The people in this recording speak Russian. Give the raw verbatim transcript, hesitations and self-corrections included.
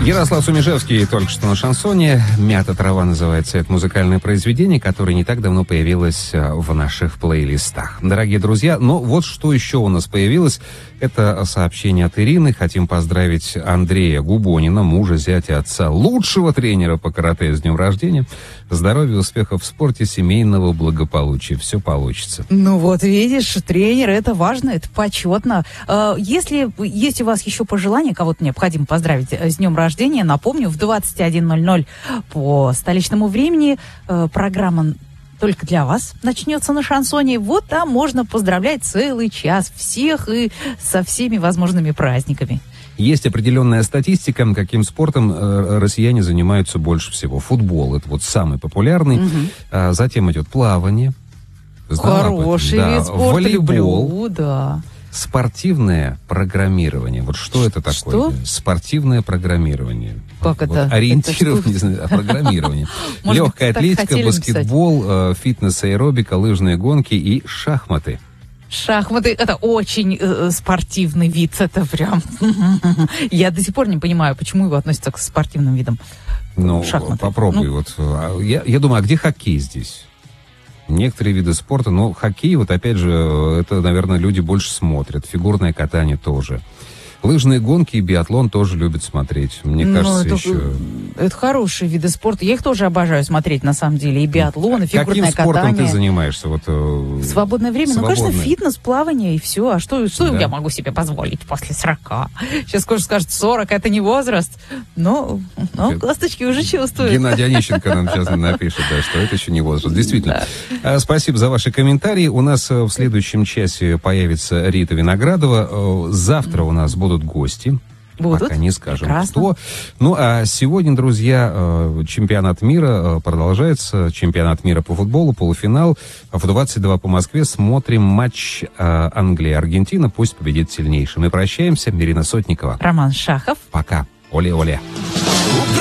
Ярослав Сумишевский только что на шансоне. «Мята трава» называется это музыкальное произведение, которое не так давно появилось в наших плейлистах. Дорогие друзья, но вот что еще у нас появилось. Это сообщение от Ирины. Хотим поздравить Андрея Губонина, мужа, зятя, отца, лучшего тренера по карате, с днем рождения. Здоровья, успехов в спорте, семейного благополучия. Все получится. Ну вот видишь, тренер, это важно, это почетно. Если есть у вас еще пожелания, кого-то необходимо поздравить с днем рождения, напомню, в двадцать один ноль ноль по столичному времени программа только для вас начнется на шансоне. Вот там можно поздравлять целый час всех и со всеми возможными праздниками. Есть определенная статистика, каким спортом э, россияне занимаются больше всего. Футбол — это вот самый популярный. Угу. А затем идет плавание. Хороший да. вид спорта, волейбол. Люблю, да. Спортивное программирование. Вот что это такое? Что? Спортивное программирование. Как вот это? Ориентирование, не знаю, программирование. Легкая атлетика, баскетбол, фитнес, аэробика, лыжные гонки и шахматы. Шахматы — это очень э, спортивный вид. Это прям... Я до сих пор не понимаю, почему его относятся к спортивным видам. Ну, шахматы. Попробуй. Ну. Вот. Я, я думаю, а где хоккей здесь? Некоторые виды спорта, но хоккей, вот опять же, это, наверное, люди больше смотрят. Фигурное катание тоже. Лыжные гонки и биатлон тоже любят смотреть. Мне ну, кажется, это, еще... Это хорошие виды спорта. Я их тоже обожаю смотреть, на самом деле. И биатлон, и фигурное Каким спортом катание. Ты занимаешься? Вот, в свободное время? Свободное. Ну, конечно, фитнес, плавание и все. А что, что да. я могу себе позволить после сорока? Сейчас кое-что скажет, сорок — это не возраст. Но, но косточки уже чувствуют. Геннадий Онищенко нам сейчас напишет, да, что это еще не возраст. Действительно. Да. Спасибо за ваши комментарии. У нас в следующем часе появится Рита Виноградова. Завтра у нас будут гости. Будут? Пока не скажем, Прекрасно. Кто. Ну, а сегодня, друзья, чемпионат мира продолжается. Чемпионат мира по футболу, полуфинал. В двадцать два по Москве смотрим матч Англия-Аргентина. Пусть победит сильнейший. Мы прощаемся. Ирина Сотникова. Роман Шахов. Пока. Оле-оле.